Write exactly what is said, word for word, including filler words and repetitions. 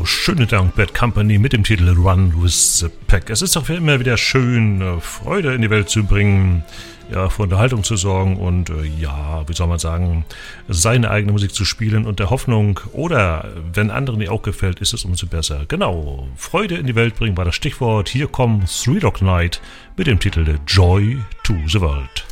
Genau, schöne Dank, Bad Company mit dem Titel Run with the Pack. Es ist doch immer wieder schön, Freude in die Welt zu bringen, ja, für Unterhaltung zu sorgen und äh, ja, wie soll man sagen, seine eigene Musik zu spielen und der Hoffnung, oder wenn anderen die auch gefällt, ist es umso besser. Genau, Freude in die Welt bringen war das Stichwort. Hier kommt Three Dog Night mit dem Titel Joy to the World.